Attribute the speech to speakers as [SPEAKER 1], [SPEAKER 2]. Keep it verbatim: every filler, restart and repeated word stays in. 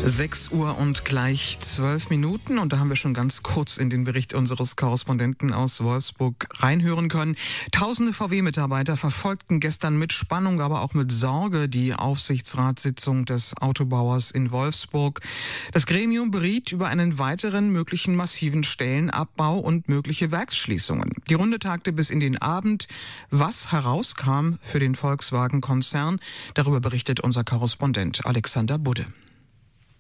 [SPEAKER 1] sechs Uhr und gleich zwölf Minuten und da haben wir schon ganz kurz in den Bericht unseres Korrespondenten aus Wolfsburg reinhören können. Tausende V W-Mitarbeiter verfolgten gestern mit Spannung, aber auch mit Sorge die Aufsichtsratssitzung des Autobauers in Wolfsburg. Das Gremium beriet über einen weiteren möglichen massiven Stellenabbau und mögliche Werksschließungen. Die Runde tagte bis in den Abend. Was herauskam für den Volkswagen-Konzern, darüber berichtet unser Korrespondent Alexander Budde.